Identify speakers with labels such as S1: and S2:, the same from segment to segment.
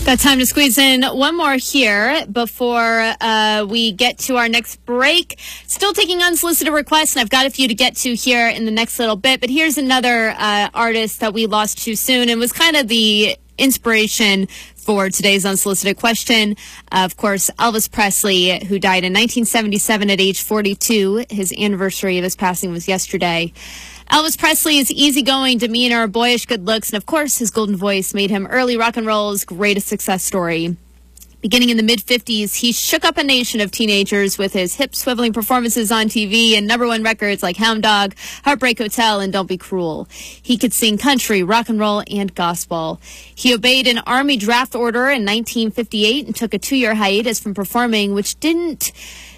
S1: Got time to squeeze in one more here before we get to our next break. Still taking unsolicited requests, and I've got a few to get to here in the next little bit. But here's another artist that we lost too soon and was kind of the inspiration for today's unsolicited question. Of course, Elvis Presley, who died in 1977 at age 42. His anniversary of his passing was yesterday. Elvis Presley's easygoing demeanor, boyish good looks, and of course his golden voice made him early rock and roll's greatest success story. Beginning in the mid-50s, he shook up a nation of teenagers with his hip-swiveling performances on TV and #1 records like Hound Dog, Heartbreak Hotel, and Don't Be Cruel. He could sing country, rock and roll, and gospel. He obeyed an Army draft order in 1958 and took a 2-year hiatus from performing, which didn't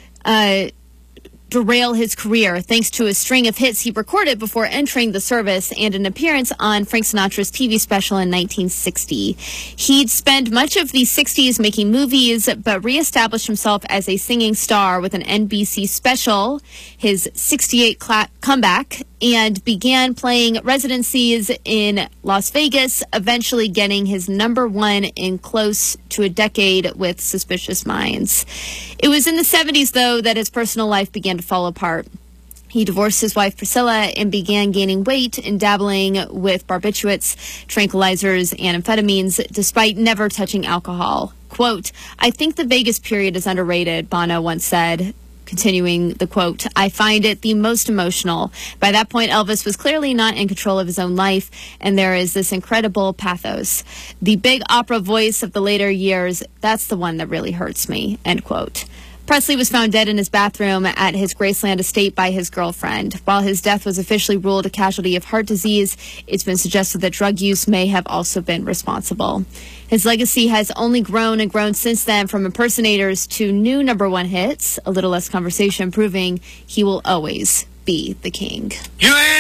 S1: derail his career thanks to a string of hits he recorded before entering the service and an appearance on Frank Sinatra's TV special in 1960. He'd spent much of the 60s making movies, but reestablished himself as a singing star with an NBC special, his 68 comeback, and began playing residencies in Las Vegas, eventually getting his #1 in close to a decade with Suspicious Minds. It was in the 70s, though, that his personal life began to fall apart. He divorced his wife Priscilla and began gaining weight and dabbling with barbiturates, tranquilizers, and amphetamines, despite never touching alcohol. Quote, "I think the Vegas period is underrated," Bono once said. Continuing the quote, "I find it the most emotional." By that point, Elvis was clearly not in control of his own life, and there is this incredible pathos. "The big opera voice of the later years, that's the one that really hurts me," end quote. Presley was found dead in his bathroom at his Graceland estate by his girlfriend. While his death was officially ruled a casualty of heart disease, it's been suggested that drug use may have also been responsible. His legacy has only grown and grown since then, from impersonators to new #1 hits, a little less conversation proving he will always be the king.